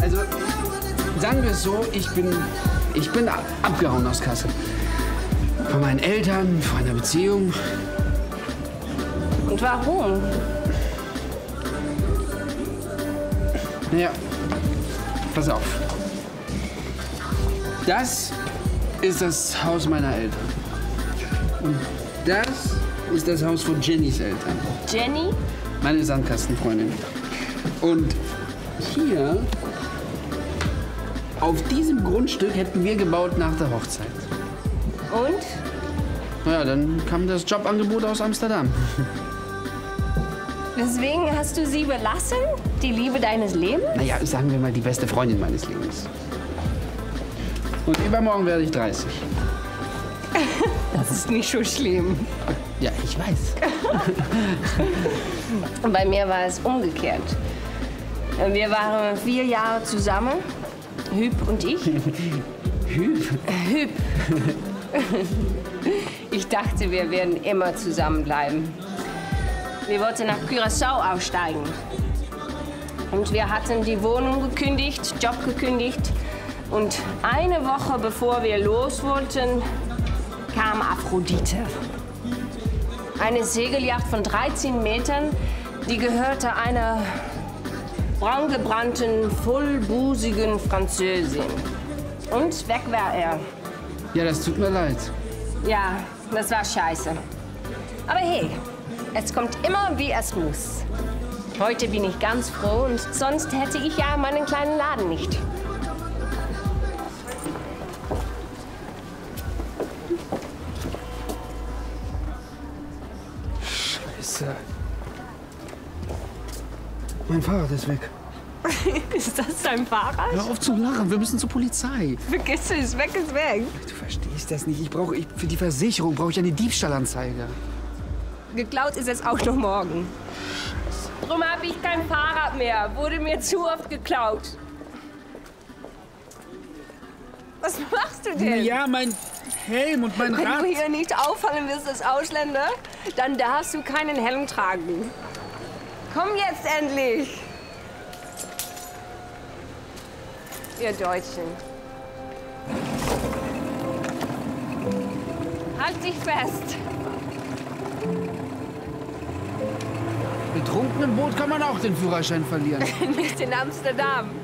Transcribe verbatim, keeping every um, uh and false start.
Also, sagen wir es so, ich bin, ich bin abgehauen aus Kassel. Von meinen Eltern, von einer Beziehung. Und warum? Naja, pass auf. Das ist das Haus meiner Eltern. Und das ist das Haus von Jennys Eltern. Jenny? Meine Sandkastenfreundin. Und hier, auf diesem Grundstück, hätten wir gebaut nach der Hochzeit. Und? Naja, dann kam das Jobangebot aus Amsterdam. Deswegen hast du sie belassen? Die Liebe deines Lebens? Naja, sagen wir mal die beste Freundin meines Lebens. Und übermorgen werde ich dreißig. Das ist nicht so schlimm. Ja, ich weiß. Bei mir war es umgekehrt. Wir waren vier Jahre zusammen, Hüb und ich. Hüb? Hüb. Ich dachte, wir werden immer zusammenbleiben. Wir wollten nach Curaçao aussteigen. Und wir hatten die Wohnung gekündigt, Job gekündigt. Und eine Woche bevor wir los wollten, kam Aphrodite. Eine Segelyacht von dreizehn Metern, die gehörte einer braungebrannten, vollbusigen Französin. Und weg war er. Ja, das tut mir leid. Ja, das war scheiße. Aber hey, es kommt immer, wie es muss. Heute bin ich ganz froh und sonst hätte ich ja meinen kleinen Laden nicht. Scheiße. Mein Fahrrad ist weg. Ist das dein Fahrrad? Hör auf zu lachen, wir müssen zur Polizei. Vergiss es, weg ist weg. Du verstehst das nicht. Ich brauche, ich, für die Versicherung brauche ich eine Diebstahlanzeige. Geklaut ist es auch noch morgen. Drum habe ich kein Fahrrad mehr. Wurde mir zu oft geklaut. Was machst du denn? Ja, mein Helm und mein Wenn Rad. du hier nicht auffallen willst als Ausländer, dann darfst du keinen Helm tragen. Komm jetzt endlich! Ihr Deutschen. Halt dich fest! Betrunken im Boot kann man auch den Führerschein verlieren. Nicht in Amsterdam.